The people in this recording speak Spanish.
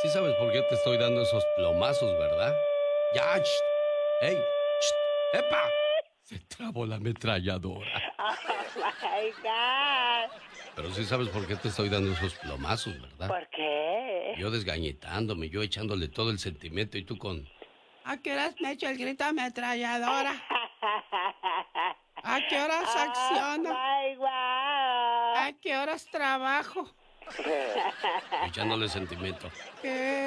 Sí sabes por qué te estoy dando esos plomazos, ¿verdad? Ya, ¡shh! ¡Ey! ¡Shh! ¡Epa! Se trabó la ametralladora. Oh my God. Pero sí sabes por qué te estoy dando esos plomazos, ¿verdad? ¿Por qué? Yo desgañitándome, yo echándole todo el sentimiento y tú con... ¿A qué horas me echo el grito ametralladora? ¿A qué horas Oh acciono? my God. ¿A qué horas trabajo? Echándole sentimiento. ¿Qué?